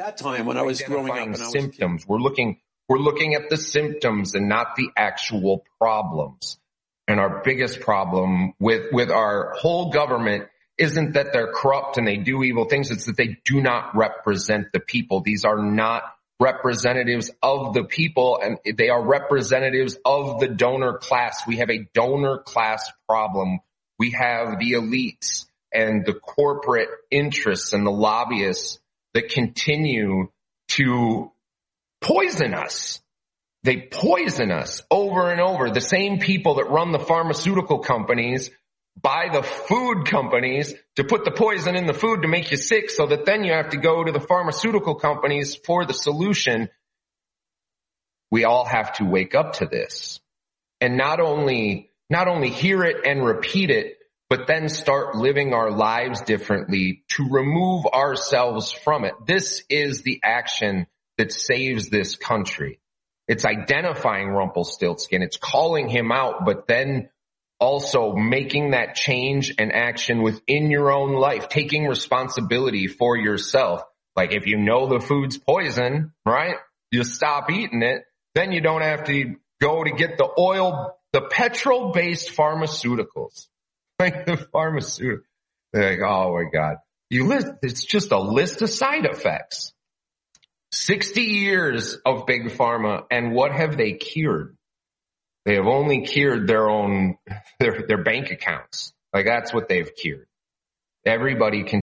that time when I was growing up and I was symptoms. We're looking at the symptoms and not the actual problems. And our biggest problem with our whole government isn't that they're corrupt and they do evil things. It's that they do not represent the people. These are not representatives of the people, and they are representatives of the donor class. We have a donor class problem. We have the elites and the corporate interests and the lobbyists that continue to poison us. They poison us over and over. The same people that run the pharmaceutical companies buy the food companies to put the poison in the food to make you sick, so that then you have to go to the pharmaceutical companies for the solution. We all have to wake up to this and not only hear it and repeat it, but then start living our lives differently to remove ourselves from it. This is the action that saves this country. It's identifying Rumpelstiltskin. It's calling him out, but then also making that change and action within your own life, taking responsibility for yourself. Like if you know the food's poison, right? You stop eating it. Then you don't have to go to get the petrol-based pharmaceuticals. Like the pharmaceutical. Like, oh my God. It's just a list of side effects. 60 years of big pharma, and what have they cured? They have only cured their bank accounts. Like that's what they've cured. Everybody can